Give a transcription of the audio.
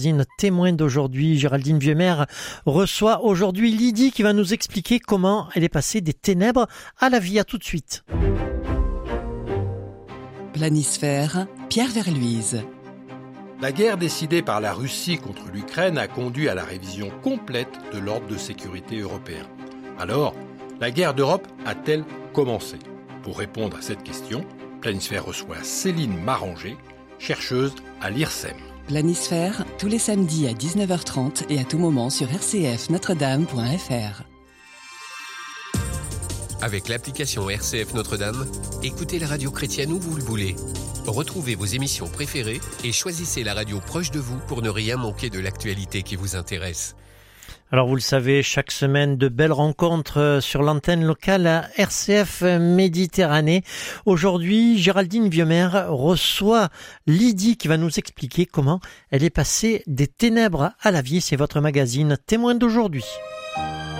Témoin d'aujourd'hui, Géraldine Vieumer reçoit aujourd'hui Lydie qui va nous expliquer comment elle est passée des ténèbres à la vie. À tout de suite. Planisphère, Pierre Verluise. La guerre décidée par la Russie contre l'Ukraine a conduit à la révision complète de l'ordre de sécurité européen. Alors, la guerre d'Europe a-t-elle commencé ? Pour répondre à cette question, Planisphère reçoit Céline Maranger, chercheuse à l'IRSEM. Planisphère, tous les samedis à 19h30 et à tout moment sur rcfnotredame.fr. Avec l'application RCF Notre-Dame, écoutez la radio chrétienne où vous le voulez. Retrouvez vos émissions préférées et choisissez la radio proche de vous pour ne rien manquer de l'actualité qui vous intéresse. Alors vous le savez, chaque semaine, de belles rencontres sur l'antenne locale à RCF Méditerranée. Aujourd'hui, Géraldine Vieumer reçoit Lydie qui va nous expliquer comment elle est passée des ténèbres à la vie. C'est votre magazine Témoin d'aujourd'hui.